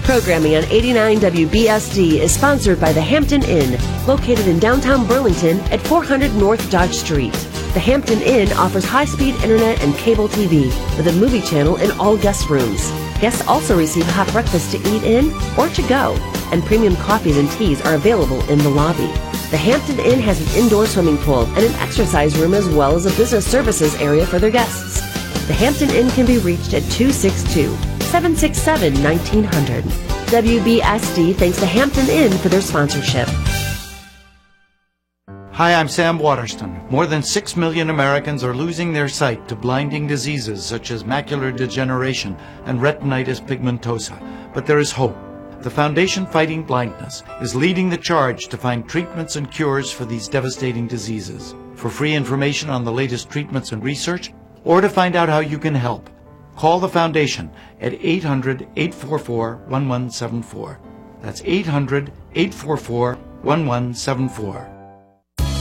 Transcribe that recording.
Programming on 89 WBSD is sponsored by the Hampton Inn, located in downtown Burlington at 400 North Dodge Street. The Hampton Inn offers high-speed internet and cable TV with a movie channel in all guest rooms. Guests also receive hot breakfast to eat in or to go, and premium coffees and teas are available in the lobby. The Hampton Inn has an indoor swimming pool and an exercise room as well as a business services area for their guests. The Hampton Inn can be reached at 262-767-1900. WBSD thanks the Hampton Inn for their sponsorship. Hi, I'm Sam Waterston. More than 6 million Americans are losing their sight to blinding diseases such as macular degeneration and retinitis pigmentosa. But there is hope. The Foundation Fighting Blindness is leading the charge to find treatments and cures for these devastating diseases. For free information on the latest treatments and research, or to find out how you can help, call the Foundation at 800-844-1174. That's 800-844-1174.